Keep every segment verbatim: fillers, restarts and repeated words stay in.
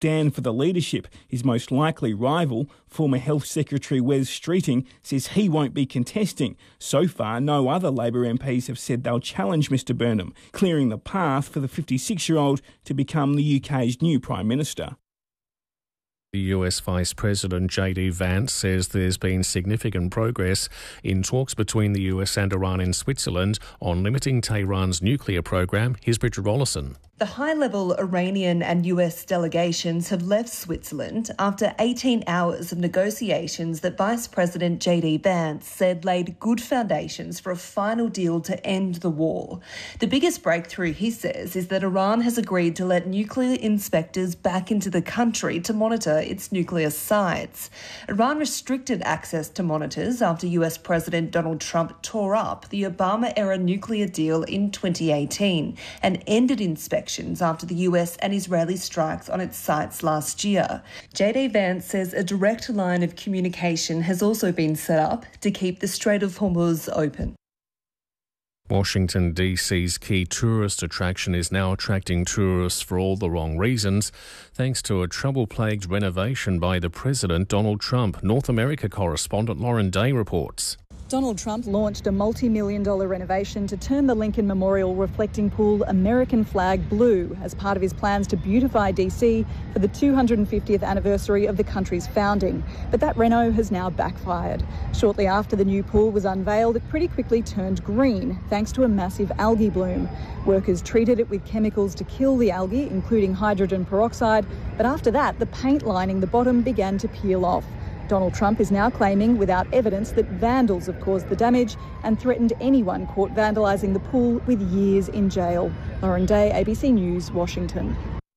stand for the leadership. His most likely rival, former Health Secretary Wes Streeting, says he won't be contesting. So far, no other Labor M Ps have said they'll challenge Mr Burnham, clearing the path for the fifty-six-year-old to become the U K's new Prime Minister. The U S Vice President J D Vance says there's been significant progress in talks between the U S and Iran in Switzerland on limiting Tehran's nuclear program. Here's Bridget Rollison. The high-level Iranian and U S delegations have left Switzerland after eighteen hours of negotiations that Vice President J D Vance said laid good foundations for a final deal to end the war. The biggest breakthrough, he says, is that Iran has agreed to let nuclear inspectors back into the country to monitor its nuclear sites. Iran restricted access to monitors after U S President Donald Trump tore up the Obama-era nuclear deal in twenty eighteen and ended inspections after the U S and Israeli strikes on its sites last year. J D Vance says a direct line of communication has also been set up to keep the Strait of Hormuz open. Washington, D C's key tourist attraction is now attracting tourists for all the wrong reasons, thanks to a trouble-plagued renovation by the President, Donald Trump. North America correspondent Lauren Day reports. Donald Trump launched a multi-million dollar renovation to turn the Lincoln Memorial reflecting pool American flag blue as part of his plans to beautify D C for the two hundred fiftieth anniversary of the country's founding. But that reno has now backfired. Shortly after the new pool was unveiled, it pretty quickly turned green thanks to a massive algae bloom. Workers treated it with chemicals to kill the algae, including hydrogen peroxide, but after that, the paint lining the bottom began to peel off. Donald Trump is now claiming without evidence that vandals have caused the damage and threatened anyone caught vandalising the pool with years in jail. Lauren Day, A B C News, Washington.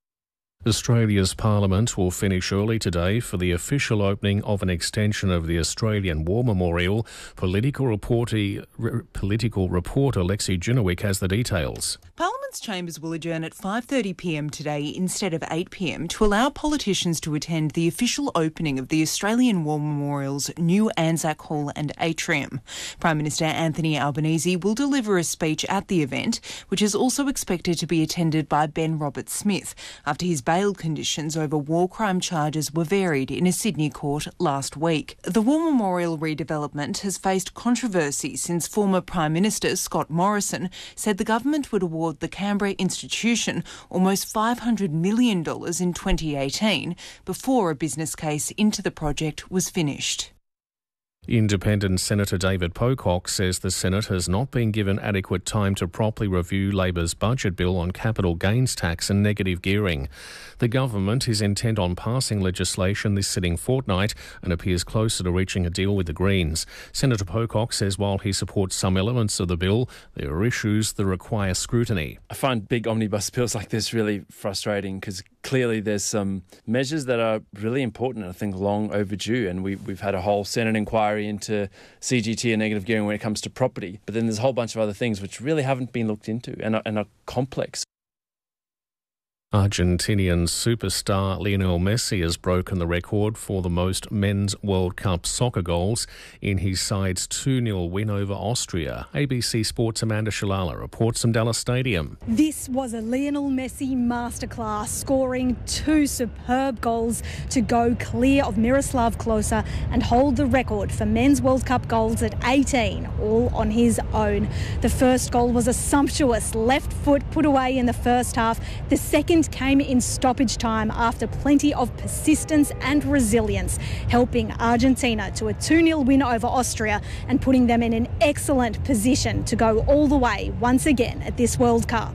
Australia's Parliament will finish early today for the official opening of an extension of the Australian War Memorial. Political reporter, re, political reporter Lexi Junowick has the details. Parliament's chambers will adjourn at five thirty p m today instead of eight p m to allow politicians to attend the official opening of the Australian War Memorial's new Anzac Hall and atrium. Prime Minister Anthony Albanese will deliver a speech at the event, which is also expected to be attended by Ben Roberts-Smith after his bail conditions over war crime charges were varied in a Sydney court last week. The War Memorial redevelopment has faced controversy since former Prime Minister Scott Morrison said the government would award the Canberra institution almost five hundred million dollars in twenty eighteen before a business case into the project was finished. Independent Senator David Pocock says the Senate has not been given adequate time to properly review Labor's budget bill on capital gains tax and negative gearing. The government is intent on passing legislation this sitting fortnight and appears closer to reaching a deal with the Greens. Senator Pocock says while he supports some elements of the bill, there are issues that require scrutiny. I find big omnibus bills like this really frustrating because clearly there's some measures that are really important and I think long overdue, and we, we've had a whole Senate inquiry into C G T and negative gearing when it comes to property, but then there's a whole bunch of other things which really haven't been looked into and are, and are complex. Argentinian superstar Lionel Messi has broken the record for the most men's World Cup soccer goals in his side's two nil win over Austria. A B C Sports' Amanda Shalala reports from Dallas Stadium. This was a Lionel Messi masterclass, scoring two superb goals to go clear of Miroslav Klose and hold the record for men's World Cup goals at eighteen, all on his own. The first goal was a sumptuous left foot put away in the first half. The second came in stoppage time after plenty of persistence and resilience, helping Argentina to a two nil win over Austria and putting them in an excellent position to go all the way once again at this World Cup.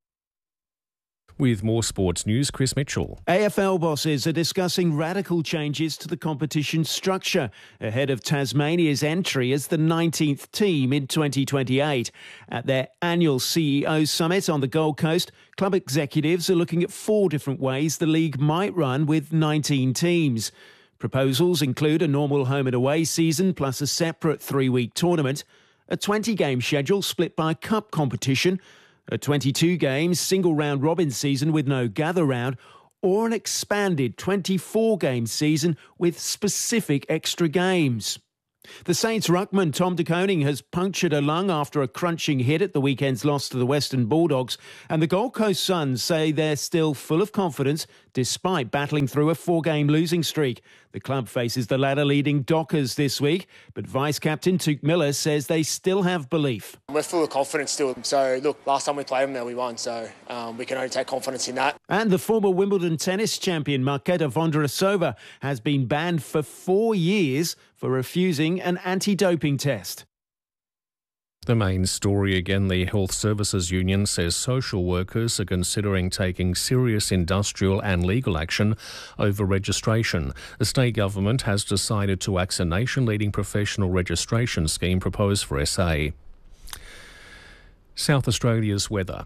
With more sports news, Chris Mitchell. A F L bosses are discussing radical changes to the competition structure ahead of Tasmania's entry as the nineteenth team in twenty twenty-eight. At their annual C E O summit on the Gold Coast, club executives are looking at four different ways the league might run with nineteen teams. Proposals include a normal home and away season plus a separate three-week tournament, a twenty-game schedule split by cup competition, a twenty-two game single round robin season with no gather round, or an expanded twenty-four game season with specific extra games. The Saints ruckman Tom De Koning has punctured a lung after a crunching hit at the weekend's loss to the Western Bulldogs, and the Gold Coast Suns say they're still full of confidence despite battling through a four-game losing streak. The club faces the ladder-leading Dockers this week, but Vice-Captain Tuke Miller says they still have belief. We're full of confidence still. So, look, last time we played them there, we won, so um, we can only take confidence in that. And the former Wimbledon tennis champion Marketa Vondrousova has been banned for four years for refusing an anti-doping test. The main story again, the Health Services Union says social workers are considering taking serious industrial and legal action over registration. The state government has decided to axe a nation-leading professional registration scheme proposed for S A. South Australia's weather.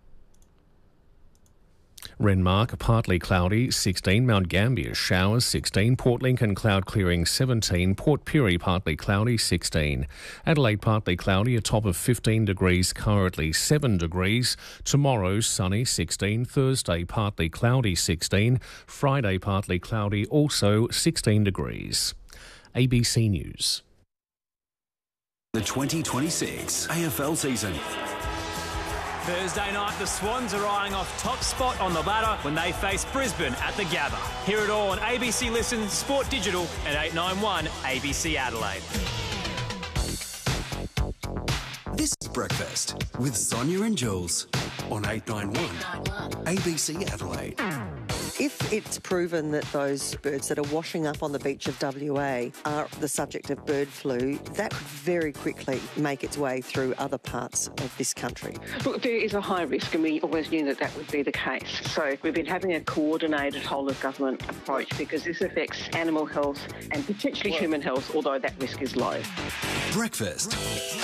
Renmark, partly cloudy, sixteen. Mount Gambier, showers, sixteen. Port Lincoln, cloud clearing, seventeen. Port Pirie, partly cloudy, sixteen. Adelaide, partly cloudy, a top of fifteen degrees, currently seven degrees. Tomorrow, sunny, sixteen. Thursday, partly cloudy, sixteen. Friday, partly cloudy, also sixteen degrees. A B C News. The twenty twenty-six A F L season. Thursday night, the Swans are eyeing off top spot on the ladder when they face Brisbane at the Gabba. Hear it all on A B C Listen, Sport Digital and eight ninety-one A B C Adelaide. This is Breakfast with Sonia and Jules on eight ninety-one A B C Adelaide. If it's proven that those birds that are washing up on the beach of W A are the subject of bird flu, that could very quickly make its way through other parts of this country. Look, there is a high risk, and we always knew that that would be the case. So we've been having a coordinated whole-of-government approach because this affects animal health and potentially human health, although that risk is low. Breakfast.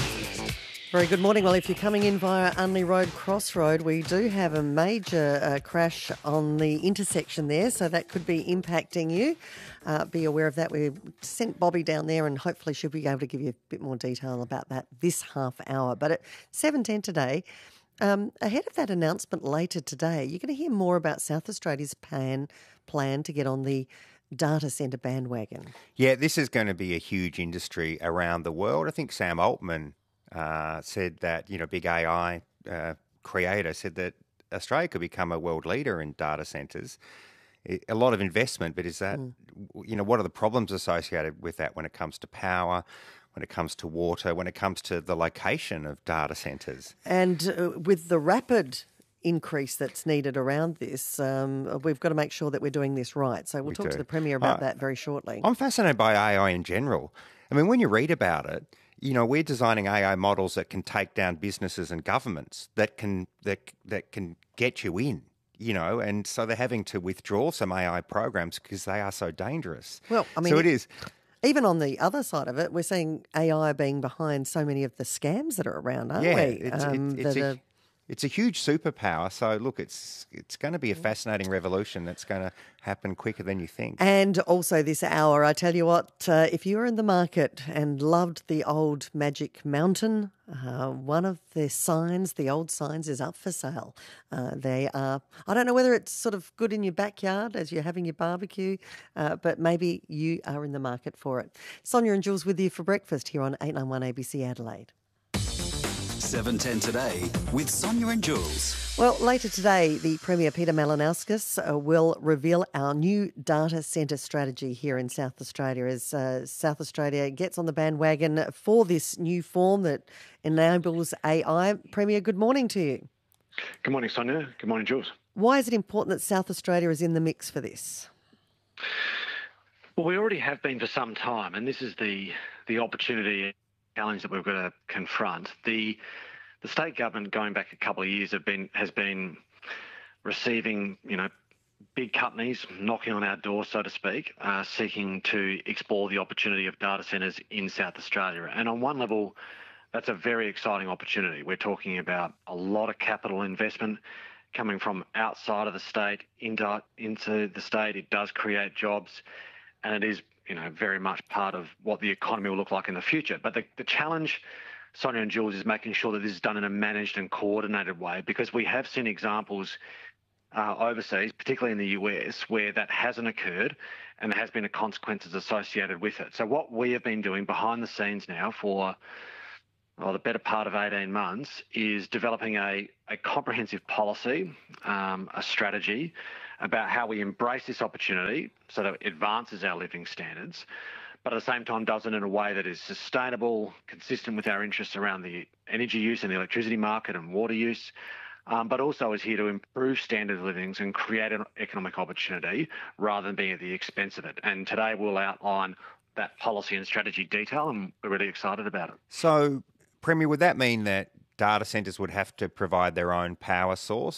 Very good morning. Well, if you're coming in via Unley Road Crossroad, we do have a major uh, crash on the intersection there, so that could be impacting you. Uh, be aware of that. We sent Bobby down there and hopefully she'll be able to give you a bit more detail about that this half hour. But at seven ten today, um, ahead of that announcement later today, you're going to hear more about South Australia's plan, plan to get on the data centre bandwagon. Yeah, this is going to be a huge industry around the world. I think Sam Altman Uh, said that, you know, big A I uh, creator said that Australia could become a world leader in data centres. A lot of investment, but is that, mm. you know, what are the problems associated with that when it comes to power, when it comes to water, when it comes to the location of data centres? And uh, with the rapid increase that's needed around this, um, we've got to make sure that we're doing this right. So we'll we talk do. to the Premier about uh, that very shortly. I'm fascinated by A I in general. I mean, when you read about it, you know, we're designing A I models that can take down businesses and governments, that can that that can get you in, you know, and so they're having to withdraw some A I programs because they are so dangerous. Well, I mean, so it is. Even on the other side of it, we're seeing A I being behind so many of the scams that are around, aren't yeah, we? It's, um, it's, it's a, are... it's a huge superpower. So look, it's it's going to be a fascinating revolution that's going to happen quicker than you think. And also this hour, I tell you what, uh, if you're in the market and loved the old Magic Mountain, uh, one of the signs, the old signs, is up for sale. Uh, they are, I don't know whether it's sort of good in your backyard as you're having your barbecue, uh, but maybe you are in the market for it. Sonia and Jules with you for breakfast here on eight ninety-one A B C Adelaide. seven ten today with Sonia and Jules. Well, later today, the Premier Peter Malinauskas uh, will reveal our new data centre strategy here in South Australia as uh, South Australia gets on the bandwagon for this new form that enables A I. Premier, good morning to you. Good morning, Sonia. Good morning, Jules. Why is it important that South Australia is in the mix for this? Well, we already have been for some time, and this is the the opportunity challenge that we've got to confront. The the state government, going back a couple of years, have been has been receiving, you know, big companies knocking on our door, so to speak, uh, seeking to explore the opportunity of data centres in South Australia. And on one level, that's a very exciting opportunity. We're talking about a lot of capital investment coming from outside of the state into into the state. It does create jobs, and it is, you know, very much part of what the economy will look like in the future. But the, the challenge, Sonia and Jules, is making sure that this is done in a managed and coordinated way, because we have seen examples uh, overseas, particularly in the U S, where that hasn't occurred and there has been a consequences associated with it. So what we have been doing behind the scenes now for well, the better part of eighteen months is developing a, a comprehensive policy, um, a strategy about how we embrace this opportunity so that it advances our living standards, but at the same time does it in a way that is sustainable, consistent with our interests around the energy use and the electricity market and water use, um, but also is here to improve standard of living and create an economic opportunity rather than being at the expense of it. And today we'll outline that policy and strategy detail, and we're really excited about it. So, Premier, would that mean that data centres would have to provide their own power source